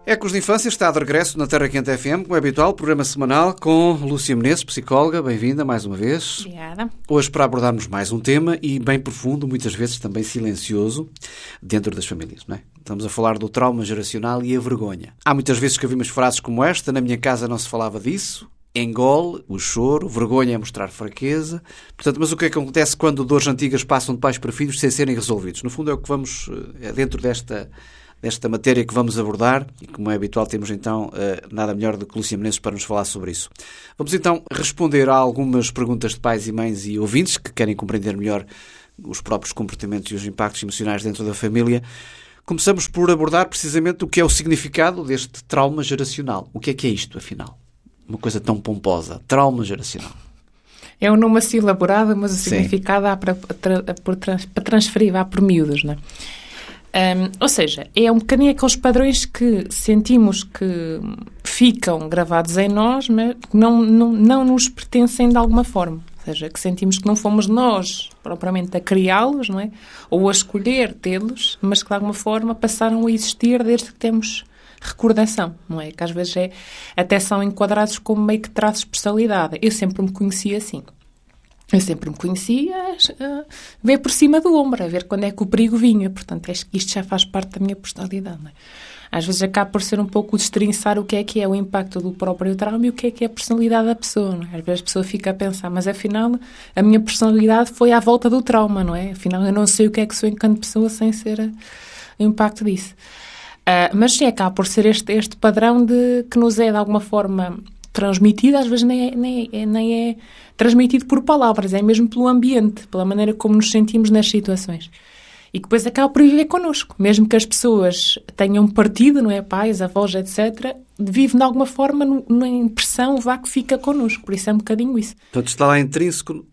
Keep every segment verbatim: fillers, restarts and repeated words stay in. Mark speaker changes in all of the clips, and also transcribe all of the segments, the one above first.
Speaker 1: Ecos de Infância está de regresso na Terra Quente F M, como é habitual, programa semanal com Lúcia Menezes, psicóloga. Bem-vinda mais uma vez.
Speaker 2: Obrigada.
Speaker 1: Hoje para abordarmos mais um tema e bem profundo, muitas vezes também silencioso, dentro das famílias, não é? Estamos a falar do trauma geracional e a vergonha. Há muitas vezes que ouvimos frases como esta: na minha casa não se falava disso, engole o choro, vergonha é mostrar fraqueza. Portanto, mas o que é que acontece quando dores antigas passam de pais para filhos sem serem resolvidos? No fundo é o que vamos, é dentro desta... desta matéria que vamos abordar, e como é habitual temos então nada melhor do que Lúcia Menezes para nos falar sobre isso. Vamos então responder a algumas perguntas de pais e mães e ouvintes que querem compreender melhor os próprios comportamentos e os impactos emocionais dentro da família. Começamos por abordar precisamente o que é o significado deste trauma geracional. O que é que é isto, afinal? Uma coisa tão pomposa, trauma geracional.
Speaker 2: É um nome assim elaborado, mas o
Speaker 1: Sim.
Speaker 2: significado há para, para, para transferir, vá por miúdos, não é? Um, ou seja, é um bocadinho aqueles padrões que sentimos que ficam gravados em nós, mas que não, não, não nos pertencem de alguma forma. Ou seja, que sentimos que não fomos nós, propriamente, a criá-los, não é? Ou a escolher tê-los, mas que de alguma forma passaram a existir desde que temos recordação, não é? Que às vezes é, até são enquadrados como meio que traços de personalidade. Eu sempre me conheci assim. Eu sempre me conhecia a ver por cima do ombro, a ver quando é que o perigo vinha. Portanto, acho que isto já faz parte da minha personalidade, não é? Às vezes acaba por ser um pouco destrinçar o que é que é o impacto do próprio trauma e o que é que é a personalidade da pessoa, não é? Às vezes a pessoa fica a pensar, mas afinal a minha personalidade foi à volta do trauma, não é? Afinal eu não sei o que é que sou enquanto pessoa sem ser a, o impacto disso. Uh, mas sim, acaba por ser este, este padrão de, que nos é de alguma forma transmitido, às vezes nem é, nem, é, nem é transmitido por palavras, é mesmo pelo ambiente, pela maneira como nos sentimos nas situações. E que depois acaba por viver connosco. Mesmo que as pessoas tenham partido, não é? Pais, avós, etcétera, vive de alguma forma na impressão, o vácuo fica connosco. Por isso é um bocadinho isso.
Speaker 1: Portanto, está lá intrínseco,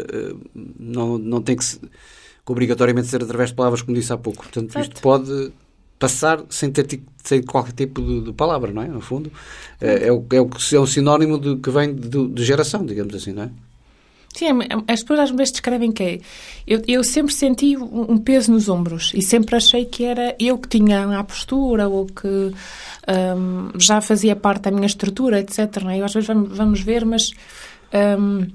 Speaker 1: não, não tem que, se, que obrigatoriamente ser através de palavras, como disse há pouco. Portanto, Exato. Isto pode passar sem ter sem qualquer tipo de, de palavra, não é? No fundo, é, é, o, é, o, é o sinónimo de, que vem de, de geração, digamos assim, não é?
Speaker 2: Sim, as pessoas às vezes descrevem que é... Eu, eu sempre senti um peso nos ombros e sempre achei que era eu que tinha a postura ou que um, já fazia parte da minha estrutura, etcétera. Não é? Eu às vezes vamos, vamos ver, mas um,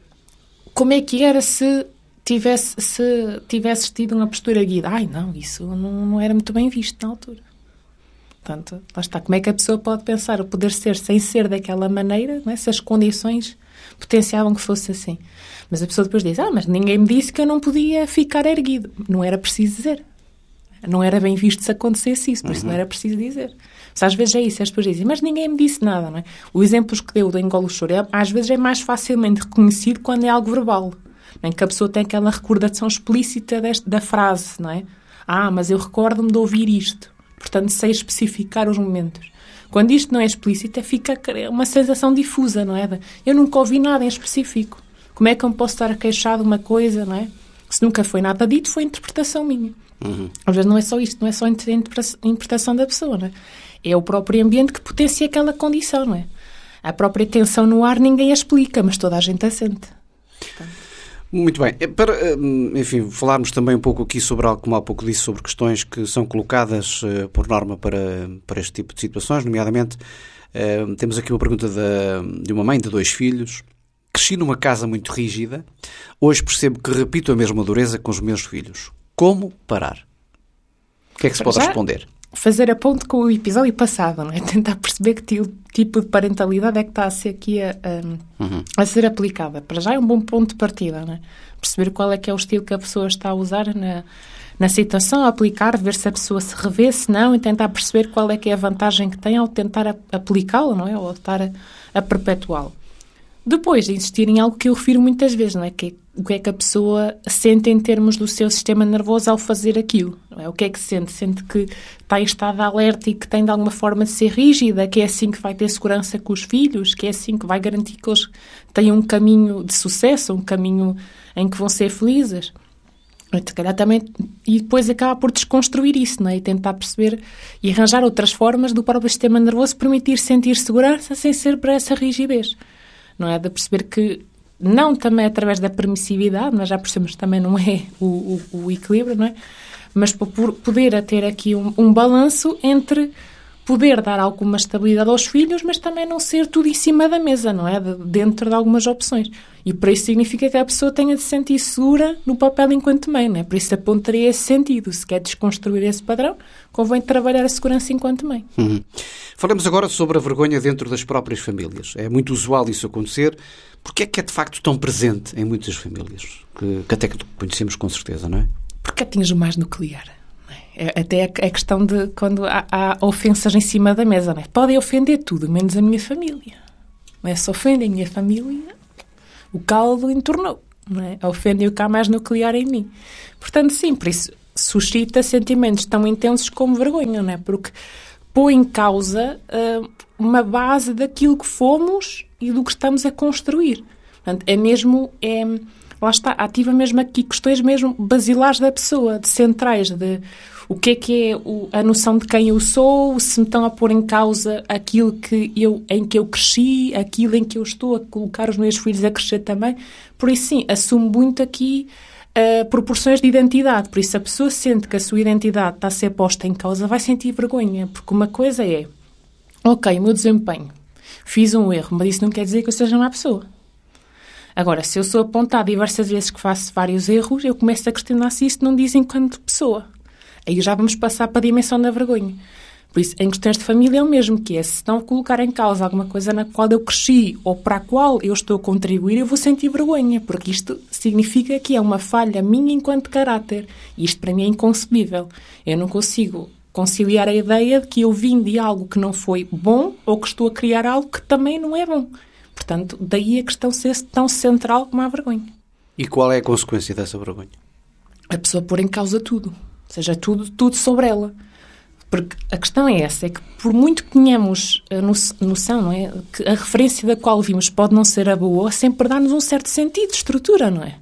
Speaker 2: como é que era se tivesse, se tivesse tido uma postura guida? Ai, não, isso não, não era muito bem visto na altura. Portanto, lá está. Como é que a pessoa pode pensar o poder ser sem ser daquela maneira, não é? Se as condições potenciavam que fosse assim. Mas a pessoa depois diz, ah, mas ninguém me disse que eu não podia ficar erguido. Não era preciso dizer. Não era bem visto se acontecesse isso, por isso uhum. não era preciso dizer. Mas às vezes é isso, as pessoas dizem, mas ninguém me disse nada, não é? O exemplo que deu do engole o choro, é, às vezes é mais facilmente reconhecido quando é algo verbal. Em que a pessoa tem aquela recordação explícita deste, da frase, não é? Ah, mas eu recordo-me de ouvir isto. Portanto, sei especificar os momentos. Quando isto não é explícito, fica uma sensação difusa, não é? Eu nunca ouvi nada em específico. Como é que eu me posso estar a queixar de uma coisa, não é? Se nunca foi nada dito, foi interpretação minha. Uhum. Às vezes não é só isto, não é só a interpretação da pessoa, não é? É o próprio ambiente que potencia aquela condição, não é? A própria tensão no ar ninguém a explica, mas toda a gente a sente. Portanto,
Speaker 1: muito bem. Para, enfim, falarmos também um pouco aqui sobre algo, como há pouco disse, sobre questões que são colocadas uh, por norma para, para este tipo de situações, nomeadamente, uh, temos aqui uma pergunta de, de uma mãe de dois filhos. Cresci numa casa muito rígida, hoje percebo que repito a mesma dureza com os meus filhos. Como parar? O que é que se pode responder?
Speaker 2: Fazer a ponte com o episódio passado, não é? Tentar perceber que tipo de parentalidade é que está a ser aqui a, a, uhum. a ser aplicada. Para já é um bom ponto de partida, não é? Perceber qual é que é o estilo que a pessoa está a usar na, na situação, a aplicar, ver se a pessoa se revê, se não, e tentar perceber qual é que é a vantagem que tem ao tentar a, aplicá-lo, não é? Ou estar a, a perpetuá-lo. Depois de insistir em algo que eu refiro muitas vezes, não é? Que é o que é que a pessoa sente em termos do seu sistema nervoso ao fazer aquilo. Não é? O que é que sente? Sente que está em estado de alerta e que tem de alguma forma de ser rígida, que é assim que vai ter segurança com os filhos, que é assim que vai garantir que eles tenham um caminho de sucesso, um caminho em que vão ser felizes. Também, e depois acaba por desconstruir isso, não é? E tentar perceber e arranjar outras formas do próprio sistema nervoso permitir sentir segurança sem ser para essa rigidez. Não é? De perceber que não também através da permissividade, mas já percebemos que também não é o, o, o equilíbrio, não é? Mas por poder ter aqui um, um balanço entre poder dar alguma estabilidade aos filhos, mas também não ser tudo em cima da mesa, não é? De, dentro de algumas opções. E para isso significa que a pessoa tenha de se sentir segura no papel enquanto mãe, não é? Por isso apontaria esse sentido. Se quer desconstruir esse padrão, convém trabalhar a segurança enquanto mãe.
Speaker 1: Uhum. Falamos agora sobre a vergonha dentro das próprias famílias. É muito usual isso acontecer. Porquê é que é de facto tão presente em muitas famílias? Que, que até que conhecemos com certeza, não é?
Speaker 2: Porque atinge o mais nuclear. É, até a questão de quando há, há ofensas em cima da mesa, não é? Podem ofender tudo, menos a minha família. Não é? Se ofendem a minha família, o caldo entornou. Não é? Ofendem o que há mais nuclear em mim. Portanto, sim, por isso suscita sentimentos tão intensos como vergonha, não é? Porque põe em causa uh, uma base daquilo que fomos e do que estamos a construir. Portanto, é mesmo... É, lá está, ativa mesmo aqui questões mesmo basilares da pessoa, de centrais, de o que é que é o, a noção de quem eu sou, se me estão a pôr em causa aquilo que eu, em que eu cresci, aquilo em que eu estou a colocar os meus filhos a crescer também. Por isso, sim, assumo muito aqui uh, proporções de identidade. Por isso, a pessoa sente que a sua identidade está a ser posta em causa, vai sentir vergonha, porque uma coisa é, ok, o meu desempenho, fiz um erro, mas isso não quer dizer que eu seja uma pessoa. Agora, se eu sou apontada diversas vezes que faço vários erros, eu começo a questionar se isso não diz enquanto pessoa. Aí já vamos passar para a dimensão da vergonha. Por isso, em questões de família é o mesmo, que é, se estão a colocar em causa alguma coisa na qual eu cresci ou para a qual eu estou a contribuir, eu vou sentir vergonha, porque isto significa que é uma falha minha enquanto caráter. E isto para mim é inconcebível. Eu não consigo conciliar a ideia de que eu vim de algo que não foi bom ou que estou a criar algo que também não é bom. Portanto, daí a questão ser tão central como a vergonha.
Speaker 1: E qual é a consequência dessa vergonha?
Speaker 2: A pessoa pôr em causa tudo. Ou seja, tudo, tudo sobre ela. Porque a questão é essa, é que por muito que tenhamos a noção, não é? Que a referência da qual vimos pode não ser a boa, sempre dá-nos um certo sentido, estrutura, não é?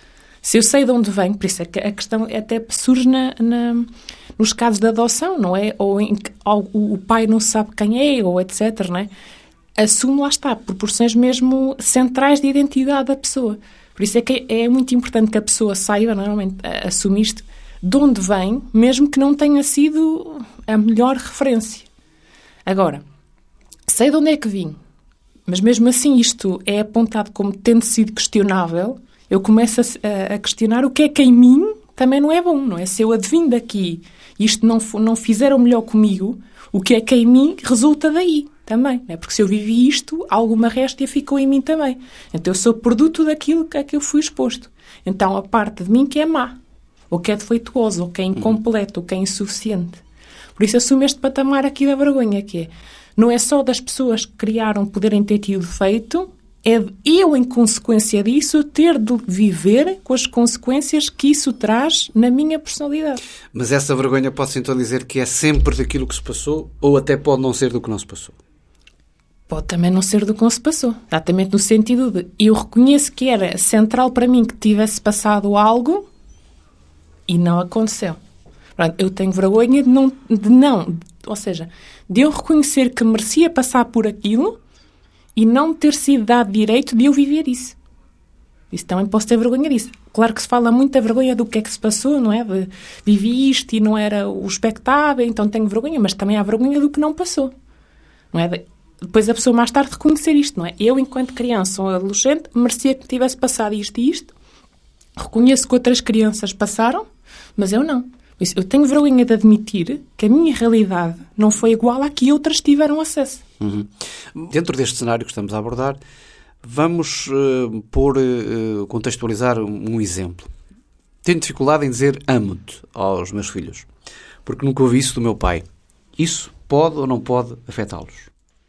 Speaker 2: Se eu sei de onde venho, por isso é que a questão até surge na, na, nos casos de adoção, não é? Ou em que o pai não sabe quem é, ou etcétera, não é? Assume, lá está, proporções mesmo centrais de identidade da pessoa. Por isso é que é muito importante que a pessoa saiba, normalmente, assumir isto, de onde vem, mesmo que não tenha sido a melhor referência. Agora, sei de onde é que vim, mas mesmo assim isto é apontado como tendo sido questionável, eu começo a, a questionar o que é que em mim também não é bom, não é? Se eu adivinho daqui e isto não, não fizer o melhor comigo, o que é que em mim resulta daí também, não é? Porque se eu vivi isto, alguma réstia ficou em mim também. Então eu sou produto daquilo a que eu fui exposto. Então a parte de mim que é má, ou que é defeituosa, ou que é incompleta, ou que é insuficiente. Por isso assumo este patamar aqui da vergonha, que é, não é só das pessoas que criaram poderem ter tido defeito, é de eu, em consequência disso, ter de viver com as consequências que isso traz na minha personalidade.
Speaker 1: Mas essa vergonha pode-se então dizer que é sempre daquilo que se passou, ou até pode não ser do que não se passou?
Speaker 2: Pode também não ser do que não se passou. Exatamente no sentido de eu reconheço que era central para mim que tivesse passado algo e não aconteceu. Pronto, eu tenho vergonha de não, de não, ou seja, de eu reconhecer que merecia passar por aquilo e não ter sido dado direito de eu viver isso. Isso também posso ter vergonha disso. Claro que se fala muito da vergonha do que é que se passou, não é? De, vivi isto e não era o expectável, então tenho vergonha, mas também há vergonha do que não passou. Não é? De, depois a pessoa mais tarde reconhecer isto, não é? Eu, enquanto criança ou adolescente, merecia que tivesse passado isto e isto. Reconheço que outras crianças passaram, mas eu não. Eu tenho vergonha de admitir que a minha realidade não foi igual à que outras tiveram acesso.
Speaker 1: Uhum. Dentro deste cenário que estamos a abordar, vamos uh, pôr, uh, contextualizar um, um exemplo. Tenho dificuldade em dizer amo-te aos meus filhos, porque nunca ouvi isso do meu pai. Isso pode ou não pode afetá-los?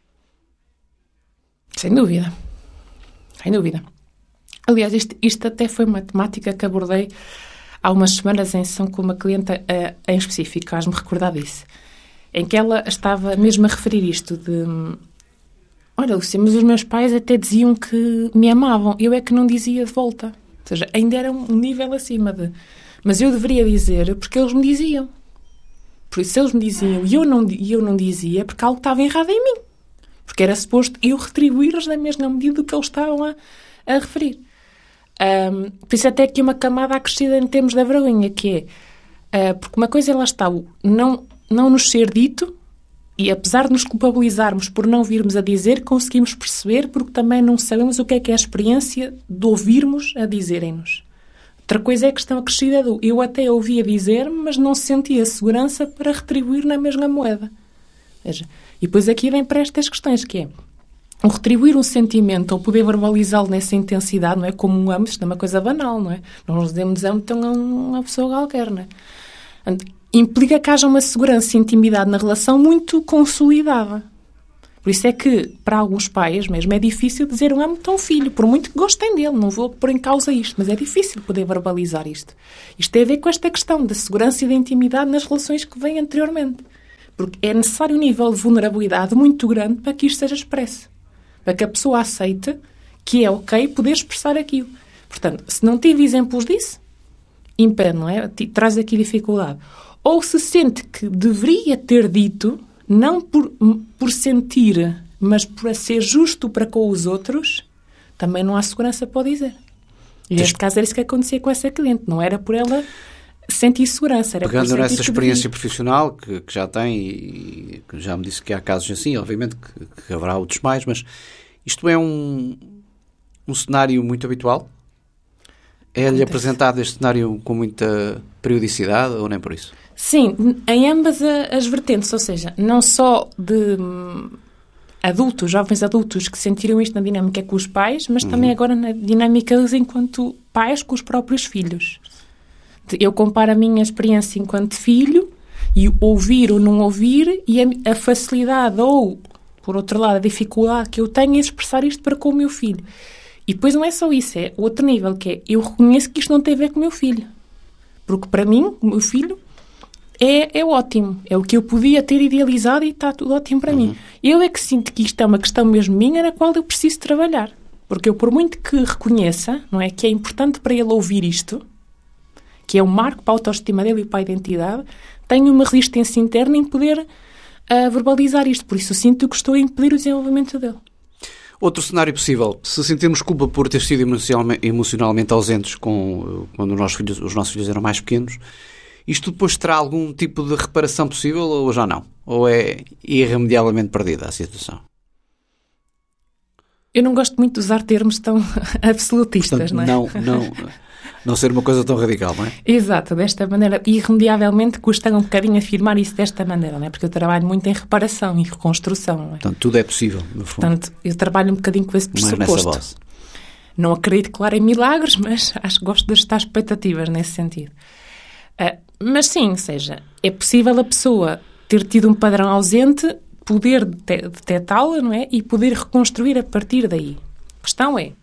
Speaker 2: Sem dúvida. Sem dúvida. Aliás, isto, isto até foi uma temática que abordei há umas semanas em sessão com uma cliente uh, em específico, faz-me recordar disso, em que ela estava mesmo a referir isto de... Olha, Lúcia, mas os meus pais até diziam que me amavam, eu é que não dizia de volta. Ou seja, ainda era um nível acima de... Mas eu deveria dizer porque eles me diziam. Por isso, eles me diziam e eu não, eu não dizia porque algo estava errado em mim. Porque era suposto eu retribuir-lhes na mesma medida do que eles estavam a, a referir. Um, por isso até aqui uma camada acrescida em termos da vergonha, que é... Uh, porque uma coisa, lá está, o não, não nos ser dito E apesar de nos culpabilizarmos por não virmos a dizer, conseguimos perceber porque também não sabemos o que é que é a experiência de ouvirmos a dizerem-nos. Outra coisa é a questão acrescida do eu até ouvia dizer, mas não sentia segurança para retribuir na mesma moeda. Veja, e depois aqui vem para estas questões, que é o retribuir um sentimento ou poder verbalizá-lo nessa intensidade, não é? Como um amo, isto é uma coisa banal, não é? Não nos dizemos amo tão a uma pessoa qualquer, não é? Implica que haja uma segurança e intimidade na relação muito consolidada. Por isso é que, para alguns pais mesmo, é difícil dizer um amo tão filho, por muito que gostem dele, não vou pôr em causa isto, mas é difícil poder verbalizar isto. Isto tem a ver com esta questão da segurança e da intimidade nas relações que vêm anteriormente. Porque é necessário um nível de vulnerabilidade muito grande para que isto seja expresso. Para que a pessoa aceite que é ok poder expressar aquilo. Portanto, se não tive exemplos disso, impede, não é? Traz aqui dificuldade. Ou se sente que deveria ter dito, não por, por sentir, mas por ser justo para com os outros, também não há segurança para o dizer. E neste caso era isso que acontecia com essa cliente. Não era por ela sentir segurança. Era
Speaker 1: Pegando
Speaker 2: por
Speaker 1: nessa
Speaker 2: sentir
Speaker 1: experiência profissional, que, que já tem, e que já me disse que há casos assim, obviamente que, que haverá outros mais, mas isto é um, um cenário muito habitual? É-lhe apresentado este cenário com muita periodicidade ou nem por isso?
Speaker 2: Sim, em ambas as vertentes, ou seja, não só de hum, adultos, jovens adultos que sentiram isto na dinâmica com os pais, mas uhum. também agora na dinâmica enquanto pais com os próprios filhos. Eu comparo a minha experiência enquanto filho e ouvir ou não ouvir e a, a facilidade ou, por outro lado, a dificuldade que eu tenho em expressar isto para com o meu filho. E depois não é só isso, é outro nível, que é eu reconheço que isto não tem a ver com o meu filho. Porque para mim, o meu filho é, é ótimo. É o que eu podia ter idealizado e está tudo ótimo para uhum. mim. Eu é que sinto que isto é uma questão mesmo minha na qual eu preciso trabalhar. Porque eu, por muito que reconheça, não é, que é importante para ele ouvir isto, que é um marco para a autoestima dele e para a identidade, tenho uma resistência interna em poder uh, verbalizar isto. Por isso eu sinto que estou a impedir o desenvolvimento dele.
Speaker 1: Outro cenário possível, se sentirmos culpa por ter sido emocionalmente ausentes com, quando os nossos, filhos, os nossos filhos eram mais pequenos, isto depois terá algum tipo de reparação possível ou já não? Ou é irremediavelmente perdida a situação?
Speaker 2: Eu não gosto muito de usar termos tão absolutistas,
Speaker 1: Portanto,
Speaker 2: não é?
Speaker 1: Não, não, não ser uma coisa tão radical, não é?
Speaker 2: Exato, desta maneira. Irremediavelmente custa um bocadinho afirmar isso desta maneira, não é? Porque eu trabalho muito em reparação e reconstrução, não é?
Speaker 1: Portanto, tudo é possível, no fundo.
Speaker 2: Portanto, eu trabalho um bocadinho com esse pressuposto.
Speaker 1: Mas
Speaker 2: não acredito, claro, em milagres, mas acho que gosto de ajustar expectativas nesse sentido. Uh, mas sim, ou seja, é possível a pessoa ter tido um padrão ausente, poder detectá-la, não é? E poder reconstruir a partir daí. A questão é,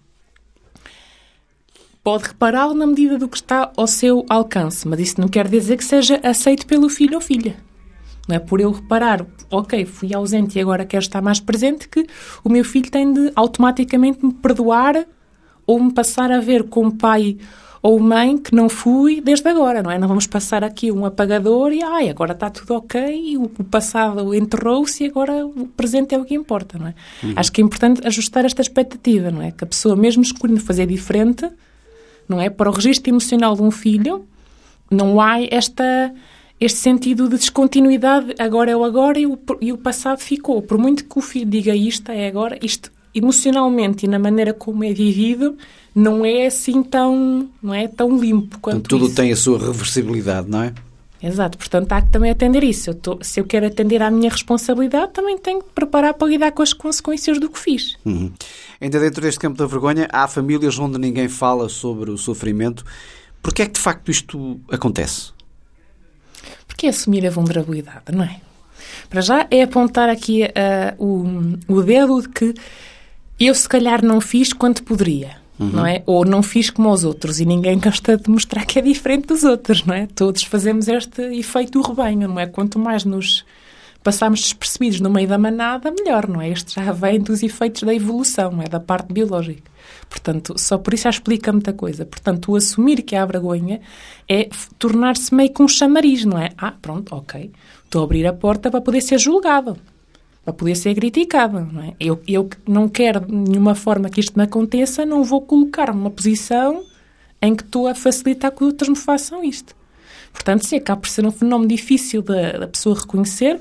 Speaker 2: pode repará-lo na medida do que está ao seu alcance, mas isso não quer dizer que seja aceito pelo filho ou filha. Não é por eu reparar, ok, fui ausente e agora quero estar mais presente, que o meu filho tem de automaticamente me perdoar ou me passar a ver como pai ou mãe que não fui desde agora, não é? Não vamos passar aqui um apagador e ai, agora está tudo ok, o, o passado enterrou-se e agora o presente é o que importa, não é? Uhum. Acho que é importante ajustar esta expectativa, não é? Que a pessoa, mesmo escolhendo fazer diferente, não é? Para o registro emocional de um filho, não há esta, este sentido de descontinuidade, agora é o agora e o, e o passado ficou. Por muito que o filho diga isto, é agora, isto emocionalmente e na maneira como é vivido, não é assim tão, não é tão limpo quanto
Speaker 1: Tudo
Speaker 2: isso.
Speaker 1: tem a sua reversibilidade, não é?
Speaker 2: Exato, portanto há que também atender isso. Eu tô, se eu quero atender à minha responsabilidade, também tenho que preparar para lidar com as consequências do que fiz.
Speaker 1: Uhum. Ainda dentro deste campo da vergonha, há famílias onde ninguém fala sobre o sofrimento. Porquê é que de facto isto acontece?
Speaker 2: Porque é assumir a vulnerabilidade, não é? Para já é apontar aqui uh, o, o dedo de que eu se calhar não fiz quanto poderia. Uhum. Não é? Ou não fiz como os outros e ninguém gosta de mostrar que é diferente dos outros, não é? Todos fazemos este efeito do rebanho, não é? Quanto mais nos passarmos despercebidos no meio da manada, melhor, não é? Este já vem dos efeitos da evolução, não é? Da parte biológica. Portanto, só por isso já explica muita coisa. Portanto, o assumir que há vergonha é tornar-se meio que um chamariz, não é? Ah, pronto, ok. Estou a abrir a porta para poder ser julgado. Para poder ser criticada, não é? Eu, eu não quero de nenhuma forma que isto me aconteça, não vou colocar-me numa posição em que estou a facilitar que outros me façam isto. Portanto, sim, acaba por ser um fenómeno difícil da, da pessoa reconhecer, porque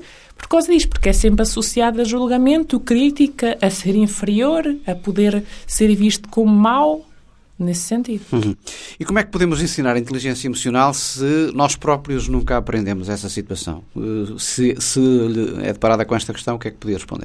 Speaker 2: causa disto, porque é sempre associado a julgamento, crítica, a ser inferior, a poder ser visto como mau, nesse sentido.
Speaker 1: Uhum. E como é que podemos ensinar a inteligência emocional se nós próprios nunca aprendemos essa situação? Se, se é deparada com esta questão, o que é que podia responder?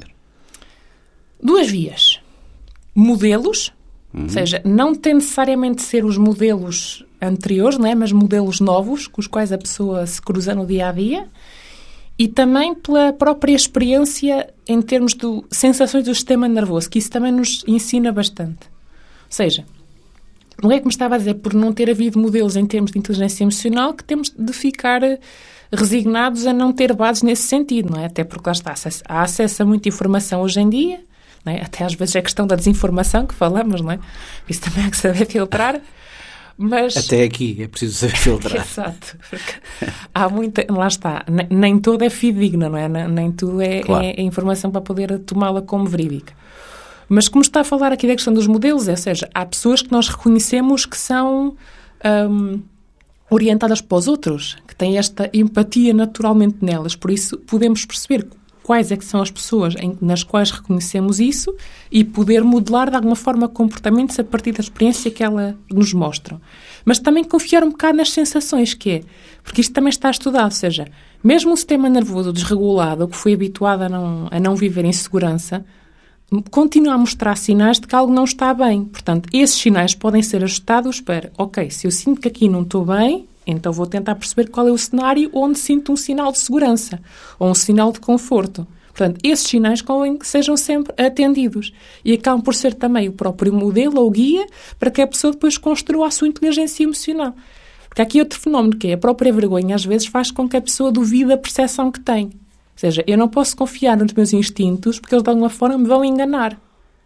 Speaker 2: Duas vias. Modelos, uhum. ou seja, não tem necessariamente de ser os modelos anteriores, não é? Mas modelos novos, com os quais a pessoa se cruza no dia-a-dia, e também pela própria experiência em termos de sensações do sistema nervoso, que isso também nos ensina bastante. Ou seja, não é como estava a dizer, por não ter havido modelos em termos de inteligência emocional, que temos de ficar resignados a não ter bases nesse sentido, não é? Até porque lá está, há acesso a muita informação hoje em dia, não é? Até às vezes é questão da desinformação que falamos, não é? Isso também é que saber filtrar. Mas...
Speaker 1: Até aqui é preciso saber filtrar.
Speaker 2: Exato. Há muita... Lá está. Nem, nem tudo é fidedigna, não é? Nem tudo é, claro. é, é informação para poder tomá-la como verídica. Mas como está a falar aqui da questão dos modelos, é, ou seja, há pessoas que nós reconhecemos que são um, orientadas para os outros, que têm esta empatia naturalmente nelas. Por isso, podemos perceber quais é que são as pessoas em, nas quais reconhecemos isso e poder modelar de alguma forma comportamentos a partir da experiência que ela nos mostra. Mas também confiar um bocado nas sensações, que é, porque isto também está estudado, ou seja, mesmo um sistema nervoso desregulado, que foi habituado a não, a não viver em segurança, continua a mostrar sinais de que algo não está bem. Portanto, esses sinais podem ser ajustados para, ok, se eu sinto que aqui não estou bem, então vou tentar perceber qual é o cenário onde sinto um sinal de segurança ou um sinal de conforto. Portanto, esses sinais convém que sejam sempre atendidos e acabam por ser também o próprio modelo ou guia para que a pessoa depois construa a sua inteligência emocional. Porque há aqui outro fenómeno, que é a própria vergonha, às vezes faz com que a pessoa duvide da percepção que tem. Ou seja, eu não posso confiar nos meus instintos porque eles de alguma forma me vão enganar.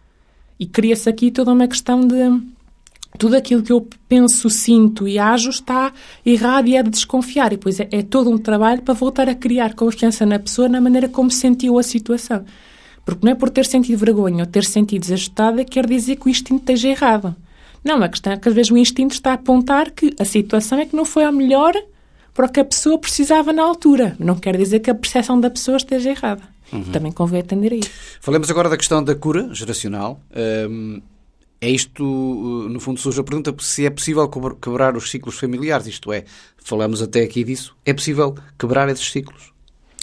Speaker 2: E cria-se aqui toda uma questão de tudo aquilo que eu penso, sinto e ajo está errado e é de desconfiar. E depois é, é todo um trabalho para voltar a criar confiança na pessoa na maneira como sentiu a situação. Porque não é por ter sentido vergonha ou ter sentido desajustada que quer dizer que o instinto esteja errado. Não, a questão é que às vezes o instinto está a apontar que a situação é que não foi a melhor para o que a pessoa precisava na altura. Não quer dizer que a percepção da pessoa esteja errada. Uhum. Também convém atender a isso.
Speaker 1: Falemos agora da questão da cura geracional. Um, é isto, no fundo, surge a pergunta se é possível quebrar os ciclos familiares. Isto é, falamos até aqui disso, é possível quebrar esses ciclos?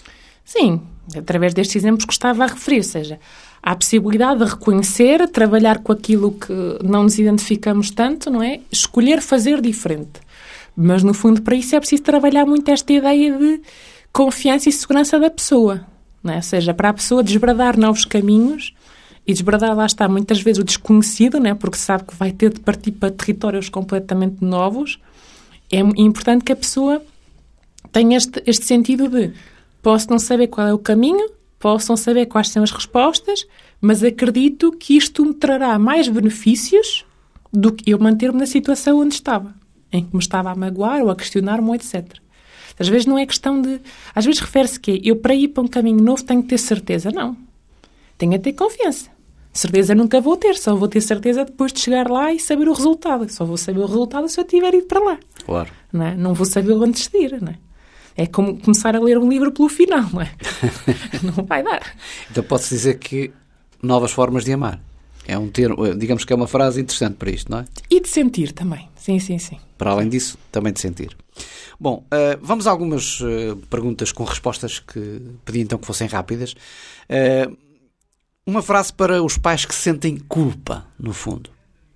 Speaker 2: Sim, através destes exemplos que estava a referir. Ou seja, há a possibilidade de reconhecer, trabalhar com aquilo que não nos identificamos tanto, não é? Escolher fazer diferente. Mas, no fundo, para isso é preciso trabalhar muito esta ideia de confiança e segurança da pessoa. Não é? Ou seja, para a pessoa desbradar novos caminhos e desbradar, lá está, muitas vezes o desconhecido, não é? Porque sabe que vai ter de partir para territórios completamente novos. É importante que a pessoa tenha este, este sentido de posso não saber qual é o caminho, posso não saber quais são as respostas, mas acredito que isto me trará mais benefícios do que eu manter-me na situação onde estava, em que me estava a magoar ou a questionar-me, etcétera. Às vezes não é questão de... Às vezes refere-se que eu, para ir para um caminho novo, tenho que ter certeza. Não. Tenho a ter confiança. Certeza nunca vou ter. Só vou ter certeza depois de chegar lá e saber o resultado. Só vou saber o resultado se eu tiver ido para lá.
Speaker 1: Claro.
Speaker 2: Não é? Não vou saber antes de ir, não é? É como começar a ler um livro pelo final, não é? Não vai dar.
Speaker 1: Então pode-se dizer que novas formas de amar. É um termo, digamos que é uma frase interessante para isto, não é?
Speaker 2: E de sentir também. Sim, sim, sim.
Speaker 1: Para além disso, também de sentir. Bom, uh, vamos a algumas uh, perguntas com respostas que pedi então que fossem rápidas. Uh, uma frase para os pais que sentem culpa, no fundo.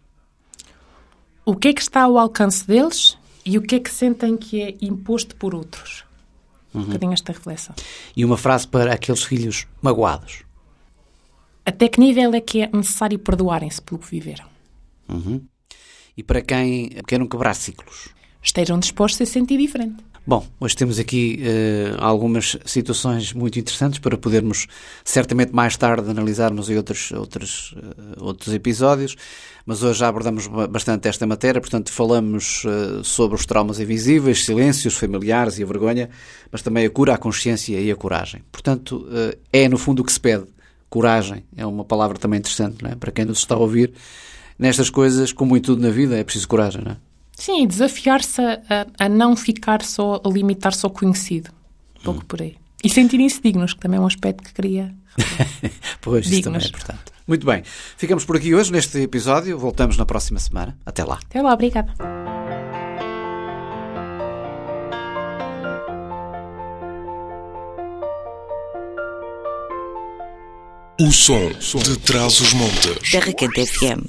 Speaker 2: O que é que está ao alcance deles e o que é que sentem que é imposto por outros? Uhum. Um bocadinho esta reflexão.
Speaker 1: E uma frase para aqueles filhos magoados.
Speaker 2: Até que nível é que é necessário perdoarem-se pelo que viveram?
Speaker 1: Uhum. E para quem queiram quebrar ciclos?
Speaker 2: Estejam dispostos a sentir diferente.
Speaker 1: Bom, hoje temos aqui uh, algumas situações muito interessantes para podermos, certamente mais tarde, analisarmos em outros, outros, uh, outros episódios, mas hoje já abordamos bastante esta matéria, portanto falamos uh, sobre os traumas invisíveis, silêncios familiares e a vergonha, mas também a cura, a consciência e a coragem. Portanto, uh, é no fundo o que se pede. Coragem é uma palavra também interessante, não é? Para quem nos está a ouvir, nestas coisas, como em tudo na vida, é preciso coragem, não é?
Speaker 2: Sim, desafiar-se a, a não ficar só, a limitar-se ao conhecido. Um pouco hum. por aí. E sentirem-se dignos, que também é um aspecto que queria.
Speaker 1: Pois,
Speaker 2: dignos.
Speaker 1: Isso também é importante. Muito bem. Ficamos por aqui hoje, neste episódio. Voltamos na próxima semana. Até lá.
Speaker 2: Até lá, obrigada.
Speaker 3: O som de Trás-os-Montes.
Speaker 4: Terra Quente F M.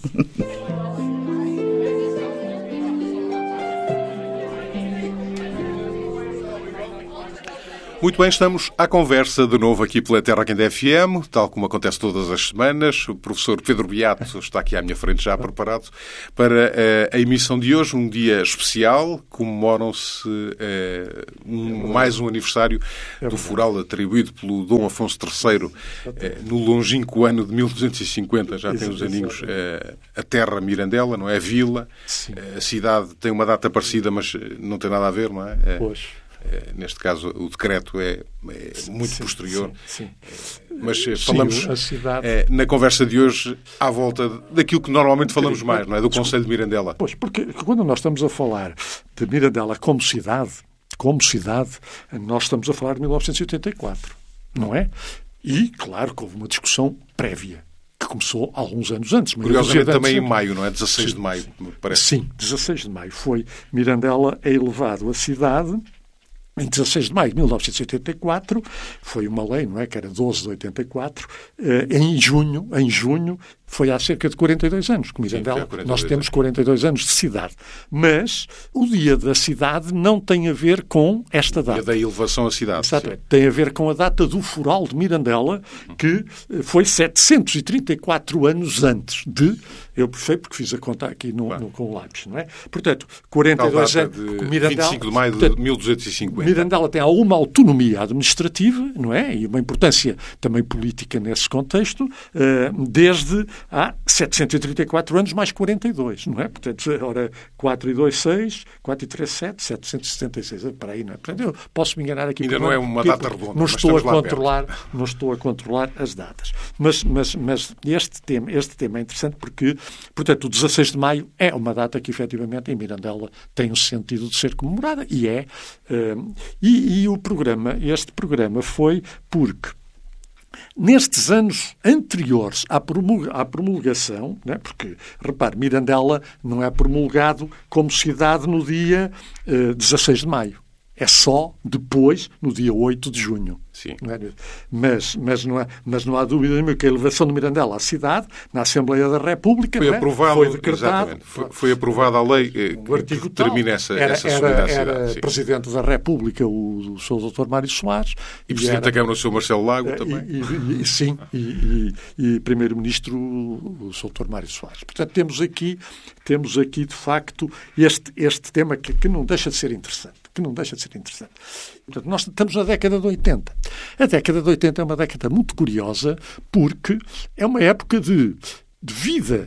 Speaker 5: Muito bem, estamos à conversa de novo aqui pela Terra Quente F M, tal como acontece todas as semanas. O professor Pedro Beato está aqui à minha frente já preparado para a emissão de hoje, um dia especial. Comemoram-se eh, um, mais um aniversário do fural atribuído pelo Dom Afonso terceiro eh, no longínquo ano de mil duzentos e cinquenta. Já tem os aninhos eh, a terra Mirandela, não é? A vila. A cidade tem uma data parecida, mas não tem nada a ver, não é?
Speaker 6: Pois.
Speaker 5: Neste caso, o decreto é, é muito
Speaker 6: sim,
Speaker 5: posterior.
Speaker 6: Sim, sim.
Speaker 5: Mas
Speaker 6: Sim,
Speaker 5: falamos
Speaker 6: a cidade...
Speaker 5: é, na conversa de hoje à volta daquilo que normalmente falamos mais, não é? Do Conselho de Mirandela.
Speaker 6: Pois, porque quando nós estamos a falar de Mirandela como cidade, como cidade, nós estamos a falar de mil novecentos e oitenta e quatro, não é? E, claro, que houve uma discussão prévia, que começou alguns anos antes.
Speaker 5: Curiosamente também em maio, não é? dezasseis sim. de maio, me parece.
Speaker 6: Sim, dezasseis de maio. Foi Mirandela é elevado a cidade. Em dezasseis de maio de mil novecentos e oitenta e quatro, foi uma lei, não é? Que era doze de oitenta e quatro. Em junho, em junho, foi há cerca de quarenta e dois anos que Mirandela, Sim, nós temos quarenta e dois anos de cidade. Mas o dia da cidade não tem a ver com esta data.
Speaker 5: O dia da elevação à cidade.
Speaker 6: Exatamente. Tem a ver com a data do fural de Mirandela, que foi setecentos e trinta e quatro anos antes de... Eu sei porque fiz a conta aqui no, claro. no, com o lápis, não é? Portanto, quarenta e dois anos...
Speaker 5: Mirandela, vinte e cinco de maio de portanto, mil duzentos e cinquenta.
Speaker 6: Mirandela tem alguma autonomia administrativa, não é? E uma importância também política nesse contexto, desde há setecentos e trinta e quatro anos mais quarenta e dois, não é? Portanto, ora, quatro e dois, seis, quatro e três, sete, setecentos e setenta e seis. Para aí, não é? Portanto, eu posso me enganar aqui.
Speaker 5: Ainda não é uma data redonda,
Speaker 6: não estou a controlar, não estou a controlar as datas. Mas, mas, mas este tema, este tema é interessante porque, portanto, o dezasseis de maio é uma data que, efetivamente, em Mirandela tem o sentido de ser comemorada e é. Uh, e, e o programa, este programa foi porque nestes anos anteriores à, promulga, à promulgação, né, porque, repare, Mirandela não é promulgado como cidade no dia uh, dezasseis de maio. É só depois, no dia oito de junho.
Speaker 5: Sim.
Speaker 6: Não é? mas, mas, não há, mas não há dúvida nenhuma que a elevação de Mirandela à cidade, na Assembleia da República,
Speaker 5: foi,
Speaker 6: não é?
Speaker 5: aprovado,
Speaker 6: foi decretado.
Speaker 5: Foi, foi aprovada a lei eh, que determina essa,
Speaker 6: era,
Speaker 5: essa subida à cidade.
Speaker 6: Era
Speaker 5: sim.
Speaker 6: Presidente da República o, o senhor doutor Mário Soares.
Speaker 5: E, e Presidente era, da Câmara o senhor Marcelo Lago
Speaker 6: e,
Speaker 5: também.
Speaker 6: E, e, sim, e, e, e Primeiro-Ministro o senhor doutor Mário Soares. Portanto, temos aqui, temos aqui de facto, este, este tema que, que não deixa de ser interessante. que não deixa de ser interessante. Portanto, nós estamos na década de oitenta. A década de oitenta é uma década muito curiosa porque é uma época de, de vida.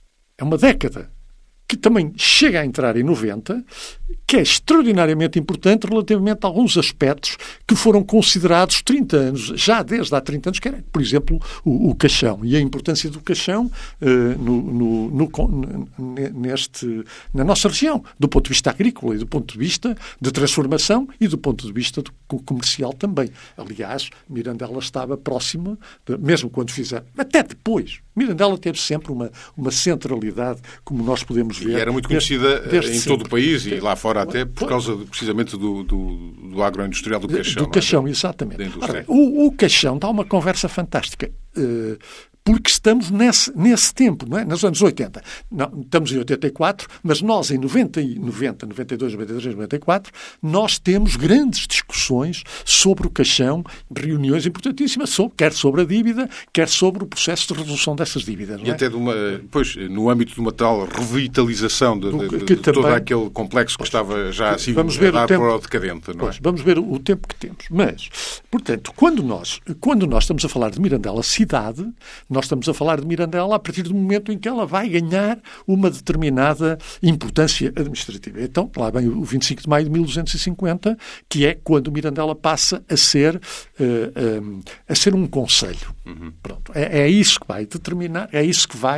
Speaker 6: É uma década que também chega a entrar em noventa, que é extraordinariamente importante relativamente a alguns aspectos que foram considerados trinta anos, já desde há trinta anos, que era, por exemplo, o, o caixão. E a importância do caixão uh, no, no, no, neste, na nossa região, do ponto de vista agrícola e do ponto de vista de transformação e do ponto de vista do, comercial também. Aliás, Mirandela estava próxima, de, mesmo quando fizeram, até depois. Mirandela teve sempre uma, uma centralidade, como nós podemos ver.
Speaker 5: E era muito conhecida
Speaker 6: desde, desde
Speaker 5: em
Speaker 6: sempre.
Speaker 5: todo o país e lá fora até por causa de, precisamente do, do, do agroindustrial do caixão.
Speaker 6: Do caixão,
Speaker 5: é?
Speaker 6: exatamente. Ora, o, o caixão dá uma conversa fantástica. Uh, porque estamos nesse, nesse tempo, não é? Nos anos oitenta. Não, estamos em oitenta e quatro, mas nós em noventa, noventa, noventa e dois, noventa e três, noventa e quatro, nós temos grandes discussões sobre o caixão, reuniões importantíssimas, sobre, quer sobre a dívida, quer sobre o processo de resolução dessas dívidas. Não é?
Speaker 5: E até de uma, pois, no âmbito de uma tal revitalização de, de, de, de
Speaker 6: também,
Speaker 5: todo aquele complexo que pois, estava já assim
Speaker 6: vamos ver
Speaker 5: a dar
Speaker 6: o tempo,
Speaker 5: para o decadente. Não
Speaker 6: pois,
Speaker 5: é?
Speaker 6: Vamos ver o tempo que temos. Mas, portanto, quando nós, quando nós estamos a falar de Mirandela cidade, nós estamos a falar de Mirandela a partir do momento em que ela vai ganhar uma determinada importância administrativa. Então, lá vem o vinte e cinco de maio de mil duzentos e cinquenta, que é quando Mirandela passa a ser, uh, um, a ser um concelho. Uhum. Pronto. É, é isso que vai determinar, é isso que vai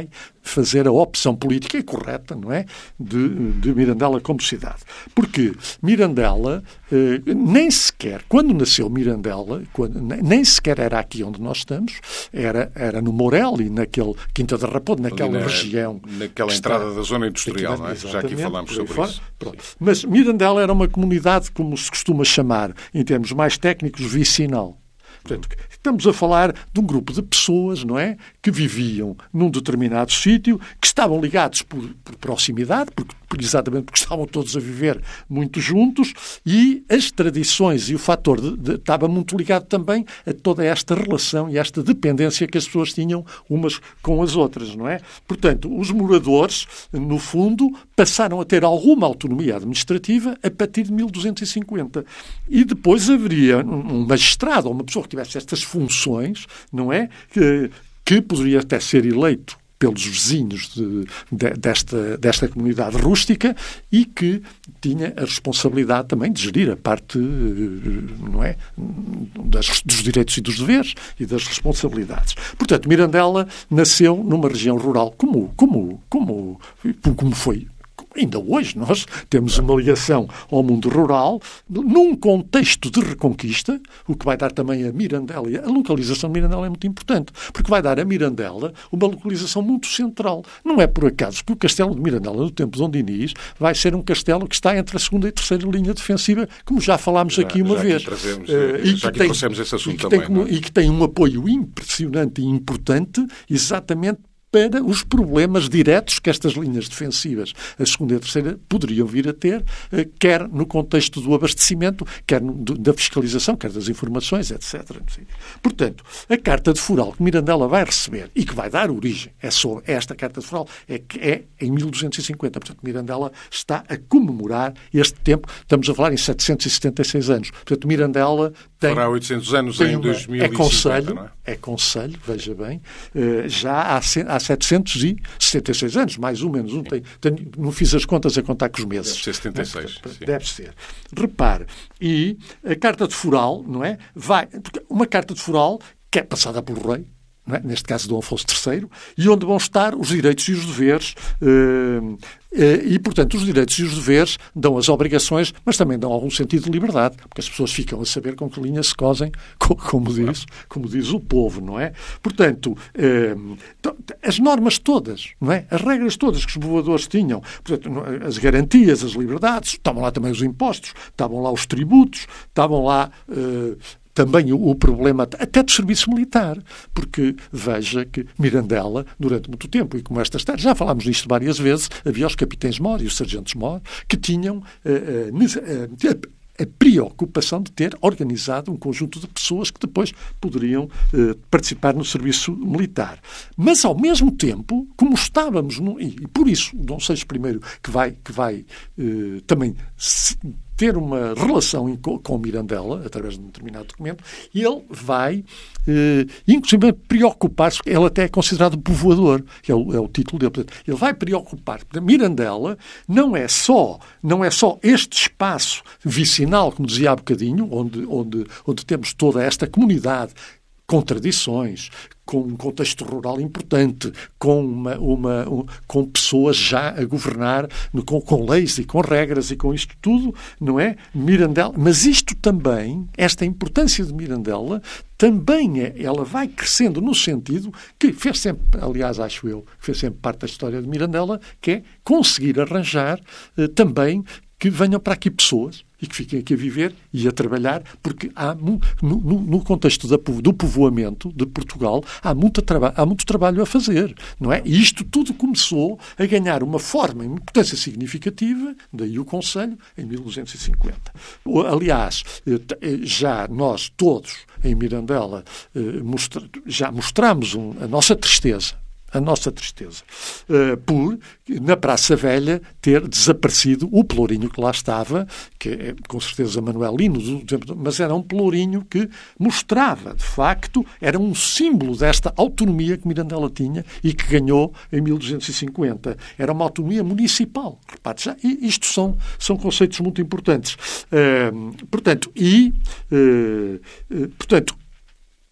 Speaker 6: fazer a opção política correta, não é? De, de Mirandela como cidade. Porque Mirandela, eh, nem sequer, quando nasceu Mirandela, quando, nem sequer era aqui onde nós estamos, era, era no Mourel e naquele Quinta da Raposa, naquela
Speaker 5: na,
Speaker 6: região.
Speaker 5: Naquela entrada da zona industrial, não é? Já aqui falámos sobre
Speaker 6: fora.
Speaker 5: isso.
Speaker 6: Mas Mirandela era uma comunidade, como se costuma chamar, em termos mais técnicos, vicinal. Portanto, estamos a falar de um grupo de pessoas, não é? Que viviam num determinado sítio, que estavam ligados por, por proximidade, porque, exatamente porque estavam todos a viver muito juntos, e as tradições e o fator de, de, estava muito ligado também a toda esta relação e esta dependência que as pessoas tinham umas com as outras, não é? Portanto, os moradores, no fundo, passaram a ter alguma autonomia administrativa a partir de mil duzentos e cinquenta. E depois haveria um magistrado ou uma pessoa que tivesse estas funções, não é? Que, que poderia até ser eleito pelos vizinhos de, de, desta, desta comunidade rústica e que tinha a responsabilidade também de gerir a parte, não é, das, dos direitos e dos deveres e das responsabilidades. Portanto, Mirandela nasceu numa região rural, como, como, como, como foi. Ainda hoje nós temos uma ligação ao mundo rural num contexto de reconquista, o que vai dar também a Mirandela. A localização de Mirandela é muito importante, porque vai dar a Mirandela uma localização muito central. Não é por acaso que o castelo de Mirandela, no tempo de Dom Dinis, vai ser um castelo que está entre a segunda e a terceira linha defensiva, como já falámos já, aqui uma
Speaker 5: já
Speaker 6: vez.
Speaker 5: Aqui trazemos,
Speaker 6: uh, e
Speaker 5: já
Speaker 6: que
Speaker 5: aqui
Speaker 6: tem,
Speaker 5: trouxemos esse assunto
Speaker 6: e que
Speaker 5: também.
Speaker 6: Tem,
Speaker 5: não é?
Speaker 6: E que tem um apoio impressionante e importante, exatamente para os problemas diretos que estas linhas defensivas, a segunda e a terceira, poderiam vir a ter, quer no contexto do abastecimento, quer da fiscalização, quer das informações, etcétera. Portanto, a Carta de Foral que Mirandela vai receber e que vai dar origem é sobre esta Carta de Foral é que é em mil duzentos e cinquenta. Portanto, Mirandela está a comemorar este tempo. Estamos a falar em setecentos e setenta e seis anos. Portanto, Mirandela tem...
Speaker 5: Fará oitocentos anos em dois mil e cinquenta,
Speaker 6: é conselho,
Speaker 5: não é?
Speaker 6: É conselho, veja bem, já há, há setecentos e setenta e seis anos, mais ou menos. Não, tem, tenho, não fiz as contas a contar com os meses.
Speaker 5: Deve ser setenta e seis.
Speaker 6: Deve, deve ser. Repare, e a Carta de Foral, não é? Vai, porque uma Carta de Foral que é passada pelo rei, não é? Neste caso Dom Afonso terceiro, e onde vão estar os direitos e os deveres. Uh, E, portanto, os direitos e os deveres dão as obrigações, mas também dão algum sentido de liberdade, porque as pessoas ficam a saber com que linha se cosem, como diz, como diz o povo, não é? Portanto, eh, as normas todas, não é? As regras todas que os povoadores tinham, portanto, as garantias, as liberdades, estavam lá também os impostos, estavam lá os tributos, estavam lá... Eh, também o, o problema até do serviço militar, porque veja que Mirandela, durante muito tempo, e como estas terras, já falámos disto várias vezes, havia os capitães-mor e os sargentos-mor que tinham uh, uh, uh, a preocupação de ter organizado um conjunto de pessoas que depois poderiam uh, participar no serviço militar. Mas, ao mesmo tempo, como estávamos... No, e, e por isso, Dom Seixas I, que vai, que vai uh, também... Se, ter uma relação com Mirandela, através de um determinado documento, e ele vai, eh, inclusive, preocupar-se, ele até é considerado povoador, é o, é o título dele. Portanto, ele vai preocupar-se. Mirandela não é só, não é só este espaço vicinal, como dizia há bocadinho, onde, onde, onde temos toda esta comunidade com tradições, com um contexto rural importante, com, uma, uma, um, com pessoas já a governar, com, com leis e com regras e com isto tudo, não é? Mirandela, mas isto também, esta importância de Mirandela, também é, ela vai crescendo no sentido que fez sempre, aliás, acho eu, fez sempre parte da história de Mirandela, que é conseguir arranjar eh, também que venham para aqui pessoas e que fiquem aqui a viver e a trabalhar, porque há, no, no, no contexto da, do povoamento de Portugal, há muito, traba, há muito trabalho a fazer, não é? E isto tudo começou a ganhar uma forma e importância significativa, daí o Conselho, em mil duzentos e cinquenta. Aliás, já nós todos, em Mirandela, já mostramos a nossa tristeza, a nossa tristeza, uh, por, na Praça Velha, ter desaparecido o pelourinho que lá estava, que é, com certeza, manuelino, mas era um pelourinho que mostrava, de facto, era um símbolo desta autonomia que Mirandela tinha e que ganhou em mil duzentos e cinquenta. Era uma autonomia municipal. Repare, já, e isto são, são conceitos muito importantes. Uh, portanto, e, uh, uh, portanto,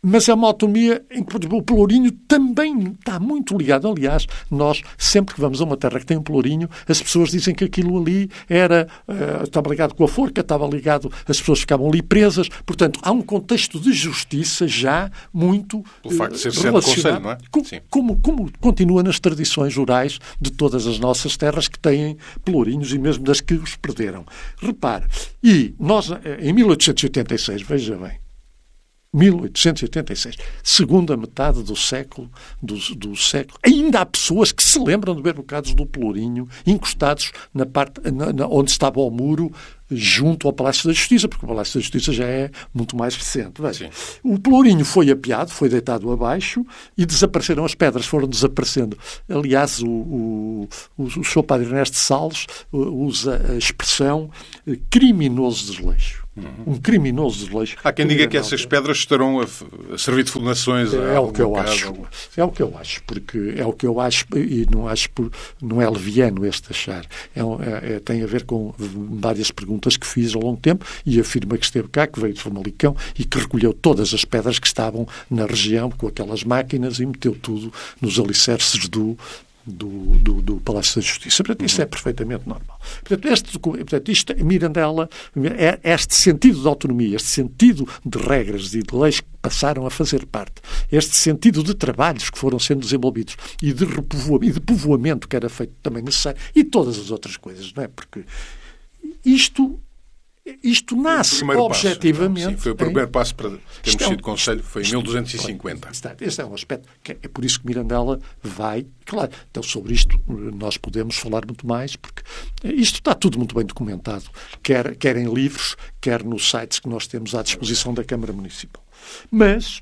Speaker 6: Mas é uma autonomia em que, por exemplo, o pelourinho também está muito ligado. Aliás, nós, sempre que vamos a uma terra que tem um pelourinho, as pessoas dizem que aquilo ali era, uh, estava ligado com a forca, estava ligado, as pessoas ficavam ali presas. Portanto, há um contexto de justiça já muito
Speaker 5: Pelo facto de ser
Speaker 6: uh,
Speaker 5: centro do concelho, não é?
Speaker 6: Com, como, como continua nas tradições rurais de todas as nossas terras que têm pelourinhos e mesmo das que os perderam. Repare, e nós, em mil oitocentos e oitenta e seis, veja bem, mil oitocentos e oitenta e seis, segunda metade do século, do, do século, ainda há pessoas que se lembram de ver bocados do pelourinho encostados na parte na, na, onde estava o muro, junto ao Palácio da Justiça, porque o Palácio da Justiça já é muito mais recente. Veja, o pelourinho foi apeado, foi deitado abaixo e desapareceram as pedras, foram desaparecendo. Aliás, o, o, o, o senhor Padre Ernesto Salles usa a expressão criminoso desleixo. Uhum. Um criminoso desleixo.
Speaker 5: Há quem diga que essas pedras estarão a, a servir de fundações.
Speaker 6: É o que eu
Speaker 5: casa,
Speaker 6: acho.
Speaker 5: ou...
Speaker 6: É o que eu acho, porque é o que eu acho e não acho por, não é leviano este achar. É, é, é, tem a ver com várias perguntas que fiz ao longo do tempo e afirma que esteve cá, que veio de Famalicão e que recolheu todas as pedras que estavam na região com aquelas máquinas e meteu tudo nos alicerces do Do, do, do Palácio da Justiça. Portanto, isto é perfeitamente normal. Portanto, este, portanto isto, Mirandela, é este sentido de autonomia, este sentido de regras e de leis que passaram a fazer parte, este sentido de trabalhos que foram sendo desenvolvidos e de repovoamento, e de povoamento que era feito também necessário, e todas as outras coisas, não é? Porque isto... Isto nasce objetivamente...
Speaker 5: Passo, sim, foi o primeiro
Speaker 6: em...
Speaker 5: passo para termos
Speaker 6: é um...
Speaker 5: sido conselho, foi em mil duzentos e cinquenta.
Speaker 6: Este é um aspecto, que é por isso que Mirandela vai... Claro, então sobre isto nós podemos falar muito mais, porque isto está tudo muito bem documentado, quer, quer em livros, quer nos sites que nós temos à disposição da Câmara Municipal. Mas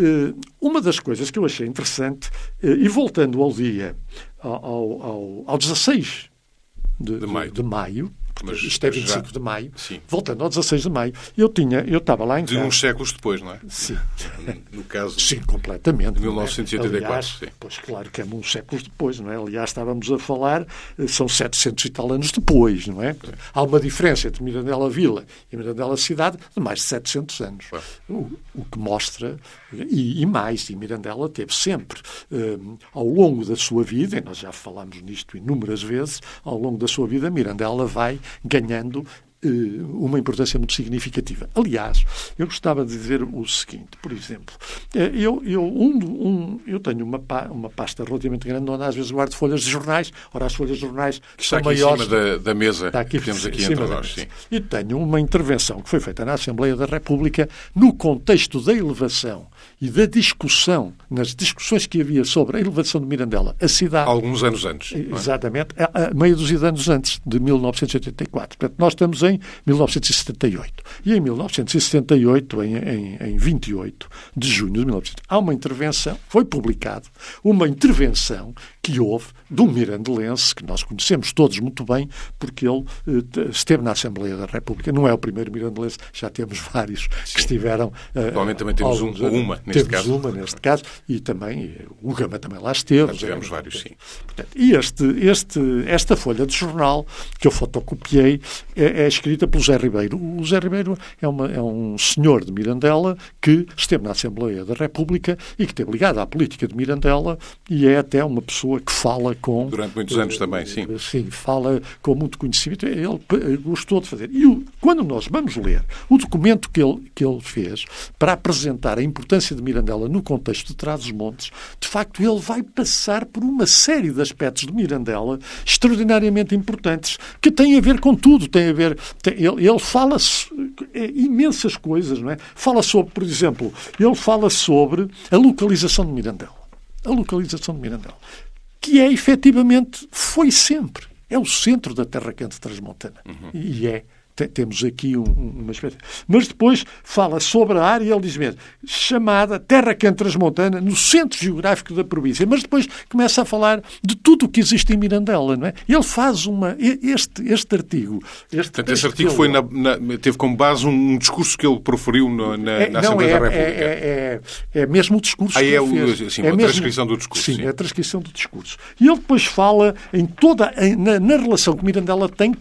Speaker 6: uma das coisas que eu achei interessante, e voltando ao dia, ao, ao, ao dezasseis de, de maio, de, de maio Mas isto é vinte e cinco já... de maio, sim. Voltando ao dezasseis de maio, eu tinha, eu estava lá em
Speaker 5: de
Speaker 6: casa.
Speaker 5: De uns séculos depois, não é?
Speaker 6: Sim.
Speaker 5: No caso
Speaker 6: sim, completamente.
Speaker 5: De mil novecentos e oitenta e quatro.
Speaker 6: Aliás,
Speaker 5: sim.
Speaker 6: Pois claro que é uns séculos depois, não é? Aliás, estávamos a falar, são setecentos e tal anos depois, não é? Sim. Há uma diferença entre Mirandela Vila e Mirandela Cidade de mais de setecentos anos. É. O, o que mostra, e, e mais, e Mirandela teve sempre, um, ao longo da sua vida, e nós já falámos nisto inúmeras vezes, ao longo da sua vida, Mirandela vai ganhando uma importância muito significativa. Aliás, eu gostava de dizer o seguinte, por exemplo, eu, eu, um, um, eu tenho uma, uma pasta relativamente grande onde às vezes guardo folhas de jornais, ora as folhas de jornais que
Speaker 5: está
Speaker 6: são
Speaker 5: aqui
Speaker 6: maiores...
Speaker 5: em cima da, da mesa
Speaker 6: está aqui,
Speaker 5: que temos aqui
Speaker 6: entre
Speaker 5: nós. Sim.
Speaker 6: E tenho uma intervenção que foi feita na Assembleia da República no contexto da elevação e da discussão, nas discussões que havia sobre a elevação de Mirandela, a cidade...
Speaker 5: Alguns anos antes.
Speaker 6: Exatamente, a, a meia dúzia de anos antes, de mil novecentos e oitenta e quatro. Portanto, nós estamos em mil novecentos e setenta e oito. E em mil novecentos e setenta e oito, em, em, em vinte e oito de junho de mil e novecentos, há uma intervenção, foi publicado, uma intervenção que houve de um mirandelense, que nós conhecemos todos muito bem, porque ele eh, esteve na Assembleia da República. Não é o primeiro mirandelense, já temos vários
Speaker 5: Sim.
Speaker 6: que estiveram... Eh,
Speaker 5: Atualmente também temos um, ou uma, neste
Speaker 6: temos
Speaker 5: caso.
Speaker 6: uma, neste caso, e também o Gama também lá esteve.
Speaker 5: Já tivemos é, vários, sim.
Speaker 6: Portanto, e este, este, esta folha de jornal, que eu fotocopiei, é, é escrita pelo Zé Ribeiro. O Zé Ribeiro é, uma, é um senhor de Mirandela que esteve na Assembleia da República e que esteve ligado à política de Mirandela e é até uma pessoa que fala com...
Speaker 5: Durante muitos anos uh, também, sim.
Speaker 6: Sim, fala com muito conhecimento. Ele gostou de fazer. E o, quando nós vamos ler o documento que ele, que ele fez para apresentar a importância de Mirandela no contexto de Trás-os-Montes, de facto ele vai passar por uma série de aspectos de Mirandela extraordinariamente importantes que têm a ver com tudo. Tem a ver... Tem, ele, ele fala é, imensas coisas, não é? Fala sobre, por exemplo, ele fala sobre a localização de Mirandela. A localização de Mirandela. Que é, efetivamente, foi sempre. É o centro da Terra Quente Transmontana. Uhum. E é. Temos aqui um, uma espécie... Mas depois fala sobre a área, ele diz mesmo, chamada Terra Quente Transmontana, no centro geográfico da província. Mas depois começa a falar de tudo o que existe em Mirandela, não é? Ele faz uma... Este, este artigo... Este
Speaker 5: Portanto, esse artigo foi na, na, teve como base um discurso que ele proferiu na, na,
Speaker 6: é,
Speaker 5: na
Speaker 6: não,
Speaker 5: Assembleia
Speaker 6: é,
Speaker 5: da República.
Speaker 6: É, é, é mesmo o discurso
Speaker 5: ah,
Speaker 6: que
Speaker 5: é
Speaker 6: ele fez.
Speaker 5: O, sim,
Speaker 6: é
Speaker 5: a
Speaker 6: mesmo,
Speaker 5: transcrição do discurso.
Speaker 6: Sim,
Speaker 5: sim,
Speaker 6: é a transcrição do discurso. E ele depois fala em toda, na, na relação que Mirandela tem com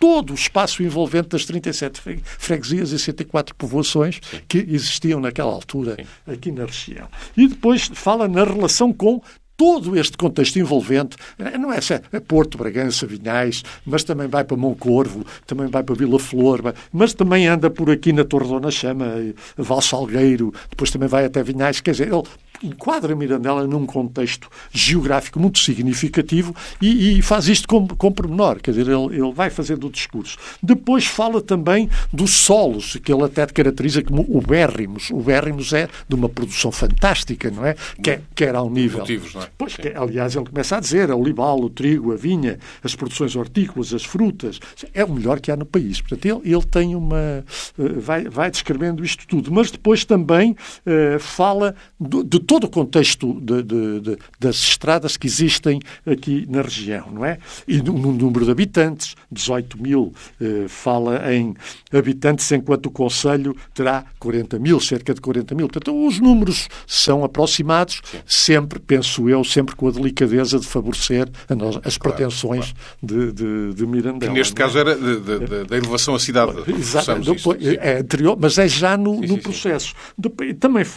Speaker 6: todo o espaço envolvente das trinta e sete freguesias e cento e quatro povoações Sim. que existiam naquela altura Sim. aqui na região. E depois fala na relação com todo este contexto envolvente, não é só é Porto, Bragança, Vinhais, mas também vai para Moncorvo, também vai para Vila Flor, mas também anda por aqui na Torre Dona Chama, Val Salgueiro, depois também vai até Vinhais, quer dizer, ele enquadra Mirandela num contexto geográfico muito significativo e, e faz isto com, com pormenor, quer dizer, ele, ele vai fazendo o discurso. Depois fala também dos solos, que ele até caracteriza como ubérrimos. Ubérrimos é de uma produção fantástica, não é? Quer, quer ao nível...
Speaker 5: Motivos, não é?
Speaker 6: Pois, que, aliás, ele começa a dizer, a olival, o trigo, a vinha, as produções hortícolas, as frutas, é o melhor que há no país. Portanto, ele, ele tem uma... vai, vai descrevendo isto tudo, mas depois também uh, fala do, de todo o contexto de, de, de, das estradas que existem aqui na região, não é? E no, no número de habitantes, dezoito mil, eh, fala em habitantes, enquanto o Conselho terá quarenta mil, cerca de quarenta mil. Portanto, os números são aproximados, Sim. sempre, penso eu, sempre com a delicadeza de favorecer a nós, as claro, pretensões claro. De, de, de Mirandela.
Speaker 5: Que neste
Speaker 6: é?
Speaker 5: caso era da elevação à cidade.
Speaker 6: Exato, depois, é anterior, mas é já no, sim, no sim, processo. Sim. Depois, também